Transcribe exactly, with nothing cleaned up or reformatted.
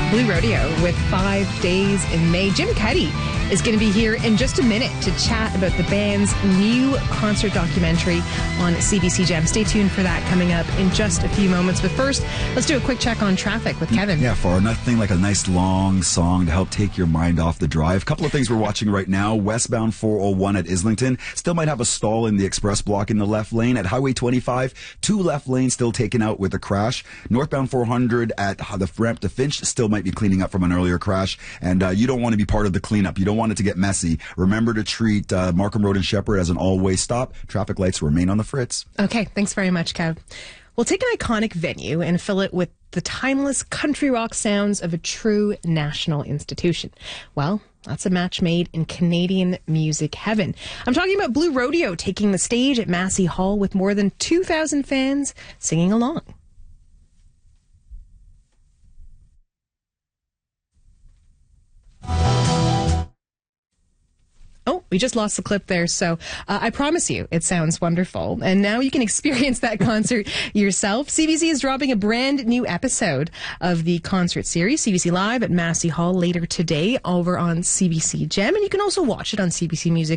Blue Rodeo with five days in May. Jim Cuddy is going to be here in just a minute to chat about the band's new concert documentary on C B C Gem. Stay tuned for that coming up in just a few moments. But first, let's do a quick check on traffic with Kevin. Yeah, for nothing like a nice long song to help take your mind off the drive. A couple of things we're watching right now. Westbound four oh one at Islington still might have a stall in the express block in the left lane. At Highway twenty-five, two left lanes still taken out with a crash. Northbound four hundred at the ramp to Finch still might be cleaning up from an earlier crash. And uh, you don't want to be part of the cleanup. You don't want it to get messy. Remember to treat uh, Markham Road and Shepherd as an all-way stop. Traffic lights remain on the fritz. Okay, thanks very much, Kev. We'll take an iconic venue and fill it with the timeless country rock sounds of a true national institution. Well, that's a match made in Canadian music heaven. I'm talking about Blue Rodeo taking the stage at Massey Hall with more than two thousand fans singing along. Oh, we just lost the clip there. So uh, I promise you, it sounds wonderful. And now you can experience that concert yourself. C B C is dropping a brand new episode of the concert series, C B C Live at Massey Hall later today over on C B C Gem. And you can also watch it on C B C Music